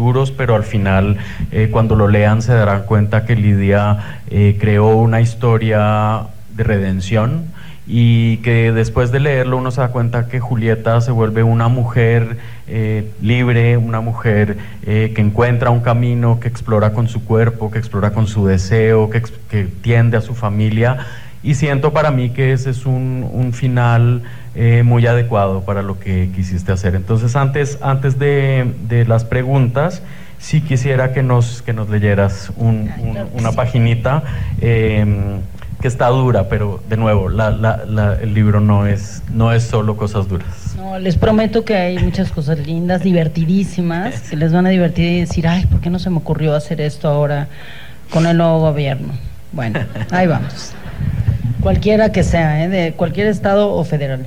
duros, pero al final cuando lo lean se darán cuenta que Lidia creó una historia de redención, y que después de leerlo uno se da cuenta que Julieta se vuelve una mujer libre, una mujer que encuentra un camino, que explora con su cuerpo, que explora con su deseo, que tiende a su familia, y siento para mí que ese es un final muy adecuado para lo que quisiste hacer. Entonces antes de las preguntas, sí quisiera que nos leyeras una paginita que está dura, pero de nuevo, el libro no es solo cosas duras. No, les prometo que hay muchas cosas lindas, divertidísimas, que les van a divertir y decir, ay, ¿por qué no se me ocurrió hacer esto ahora con el nuevo gobierno? Bueno, ahí vamos. Cualquiera que sea, de cualquier estado o federal.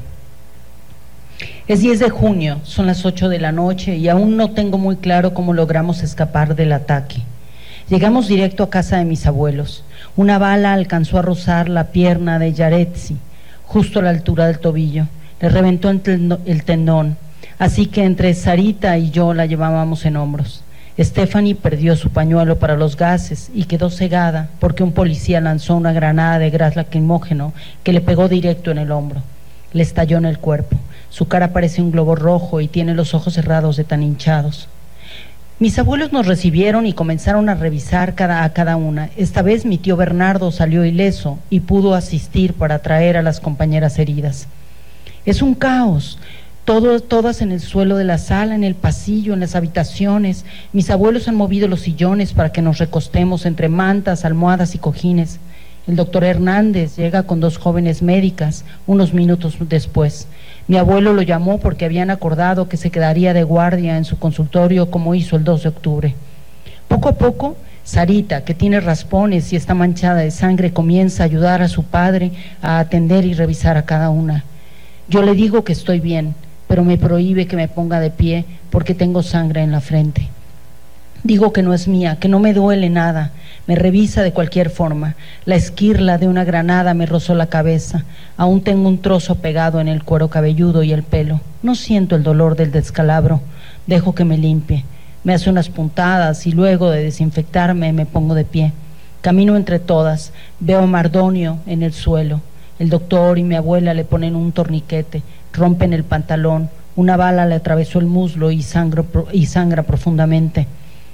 Es 10 de junio, son las 8 de la noche y aún no tengo muy claro cómo logramos escapar del ataque. Llegamos directo a casa de mis abuelos. Una bala alcanzó a rozar la pierna de Yaretsi, justo a la altura del tobillo. Le reventó el tendón, así que entre Sarita y yo la llevábamos en hombros. Stephanie perdió su pañuelo para los gases y quedó cegada porque un policía lanzó una granada de gas lacrimógeno que le pegó directo en el hombro. Le estalló en el cuerpo. Su cara parece un globo rojo y tiene los ojos cerrados de tan hinchados. Mis abuelos nos recibieron y comenzaron a revisar a cada una. Esta vez mi tío Bernardo salió ileso y pudo asistir para traer a las compañeras heridas. Es un caos. Todas en el suelo de la sala, en el pasillo, en las habitaciones. Mis abuelos han movido los sillones para que nos recostemos entre mantas, almohadas y cojines. El doctor Hernández llega con 2 jóvenes médicas unos minutos después. Mi abuelo lo llamó porque habían acordado que se quedaría de guardia en su consultorio como hizo el 2 de octubre. Poco a poco, Sarita, que tiene raspones y está manchada de sangre, comienza a ayudar a su padre a atender y revisar a cada una. Yo le digo que estoy bien, pero me prohíbe que me ponga de pie porque tengo sangre en la frente. Digo que no es mía, que no me duele nada. Me revisa de cualquier forma. La esquirla de una granada me rozó la cabeza. Aún tengo un trozo pegado en el cuero cabelludo y el pelo. No siento el dolor del descalabro. Dejo que me limpie. Me hace unas puntadas y luego de desinfectarme me pongo de pie. Camino entre todas. Veo a Mardonio en el suelo. El doctor y mi abuela le ponen un torniquete. Rompen el pantalón. Una bala le atravesó el muslo y sangra profundamente.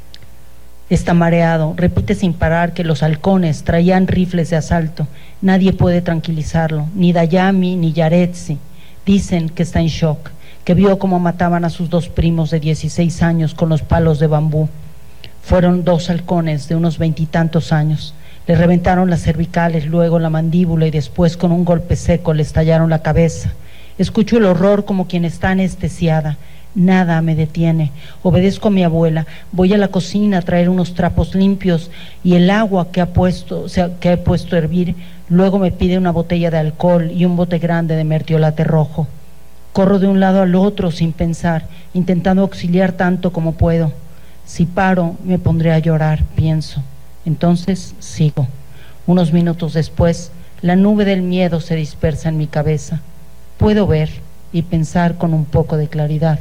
Está mareado, repite sin parar que los halcones traían rifles de asalto. Nadie puede tranquilizarlo, ni Dayami ni Yaretsi. Dicen que está en shock, que vio cómo mataban a sus 2 primos de 16 años con los palos de bambú. Fueron 2 halcones de unos 20 y tantos años. Le reventaron las cervicales, luego la mandíbula y después con un golpe seco le estallaron la cabeza. Escucho el horror como quien está anestesiada. Nada me detiene. Obedezco a mi abuela. Voy a la cocina a traer unos trapos limpios y el agua que he puesto a hervir. Luego me pide una botella de alcohol y un bote grande de mertiolate rojo. Corro de un lado al otro sin pensar, intentando auxiliar tanto como puedo. Si paro, me pondré a llorar, pienso. Entonces sigo. Unos minutos después, la nube del miedo se dispersa en mi cabeza. Puedo ver y pensar con un poco de claridad.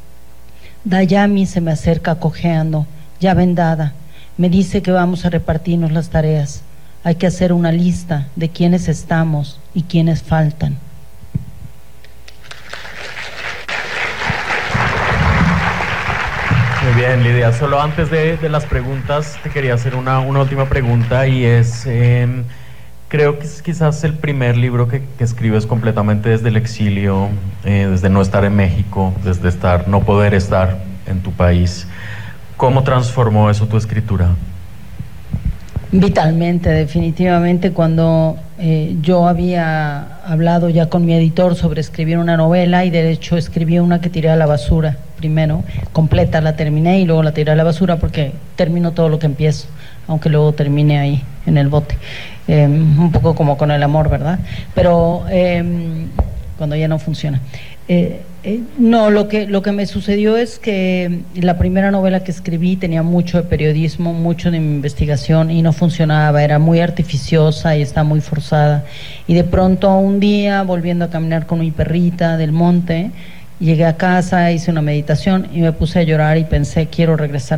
Dayami se me acerca cojeando, ya vendada. Me dice que vamos a repartirnos las tareas. Hay que hacer una lista de quiénes estamos y quiénes faltan. Muy bien, Lidia. Solo antes de las preguntas, te quería hacer una última pregunta, y es, creo que es quizás el primer libro que escribes completamente desde el exilio, desde no estar en México, desde no poder estar en tu país. ¿Cómo transformó eso tu escritura? Vitalmente, definitivamente. Cuando yo había hablado ya con mi editor sobre escribir una novela, y de hecho escribí una que tiré a la basura primero, completa la terminé y luego la tiré a la basura porque termino todo lo que empiezo, aunque luego termine ahí en el bote. Un poco como con el amor, ¿verdad? Pero cuando ya no funciona. No, lo que me sucedió es que la primera novela que escribí tenía mucho de periodismo, mucho de investigación, y no funcionaba, era muy artificiosa y está muy forzada. Y de pronto un día, volviendo a caminar con mi perrita del monte, llegué a casa, hice una meditación y me puse a llorar y pensé, quiero regresar